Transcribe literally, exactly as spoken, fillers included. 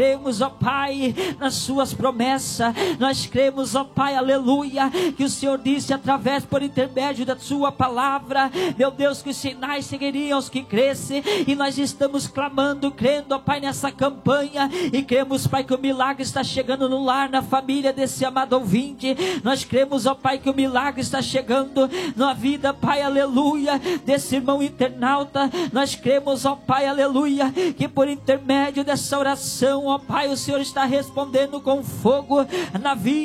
cremos, ó Pai, nas suas promessas. Nós cremos, ó Pai, aleluia, que o Senhor disse através, por intermédio da sua palavra, meu Deus, que os sinais seguiriam os que crescem. E nós estamos clamando, crendo, ó Pai, nessa campanha. E cremos, Pai, que o milagre está chegando no lar, na família desse amado ouvinte. Nós cremos, ó Pai, que o milagre está chegando na vida, Pai, aleluia, desse irmão internauta. Nós cremos, ó Pai, aleluia, que por intermédio dessa oração, ó Pai, o Senhor está respondendo com fogo na vida